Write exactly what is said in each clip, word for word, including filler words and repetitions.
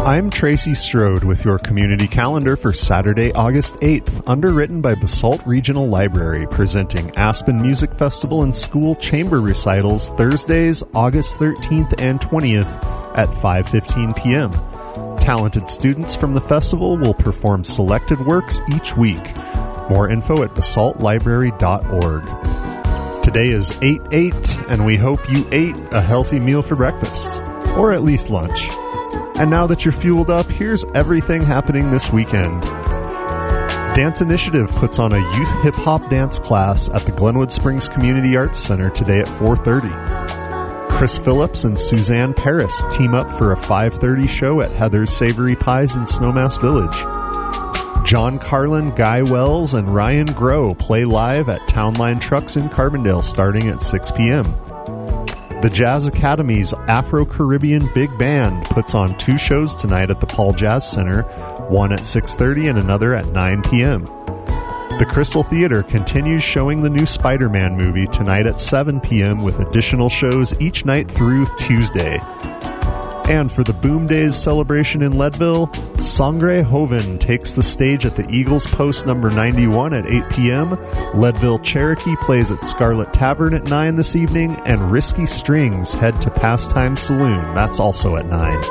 I'm Tracy Strode with your community calendar for Saturday, August eighth, underwritten by Basalt Regional Library, presenting Aspen Music Festival and School Chamber Recitals Thursdays, August thirteenth and twentieth at five fifteen p.m. Talented students from the festival will perform selected works each week. More info at basalt library dot org. Today is eight eight, and we hope you ate a healthy meal for breakfast, or at least lunch. And now that you're fueled up, here's everything happening this weekend. Dance Initiative puts on a youth hip-hop dance class at the Glenwood Springs Community Arts Center today at four thirty. Chris Phillips and Suzanne Paris team up for a five thirty show at Heather's Savory Pies in Snowmass Village. John Carlin, Guy Wells, and Ryan Groh play live at Townline Trucks in Carbondale starting at six p.m. The Jazz Academy's Afro-Caribbean Big Band puts on two shows tonight at the Paul Jazz Center, one at six thirty and another at nine p.m. The Crystal Theater continues showing the new Spider-Man movie tonight at seven p.m. with additional shows each night through Tuesday. And for the Boom Days celebration in Leadville, Sangre Joven takes the stage at the Eagles Post number ninety-one at eight p.m. Leadville Cherokee plays at Scarlet Tavern at nine this evening, and Risky Strings head to Pastime Saloon. That's also at nine.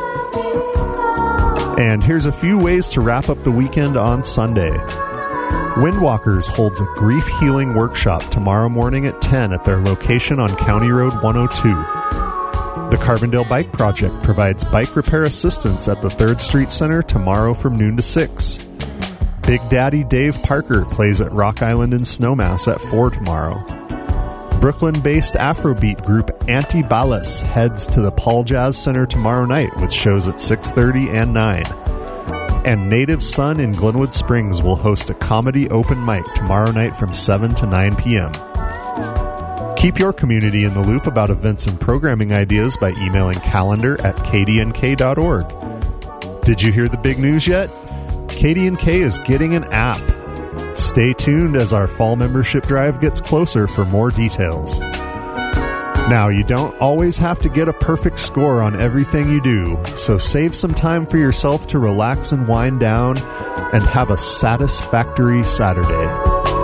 And here's a few ways to wrap up the weekend on Sunday. Windwalkers holds a grief healing workshop tomorrow morning at ten at their location on County Road one oh two. The Carbondale Bike Project provides bike repair assistance at the third Street Center tomorrow from noon to six. Big Daddy Dave Parker plays at Rock Island in Snowmass at four tomorrow. Brooklyn-based Afrobeat group Antibalas heads to the Paul Jazz Center tomorrow night with shows at six thirty and nine. And Native Son in Glenwood Springs will host a comedy open mic tomorrow night from seven to nine p.m. Keep your community in the loop about events and programming ideas by emailing calendar at k d n k dot org. Did you hear the big news yet? K D N K is getting an app. Stay tuned as our fall membership drive gets closer for more details. Now, you don't always have to get a perfect score on everything you do, so save some time for yourself to relax and wind down and have a satisfactory Saturday.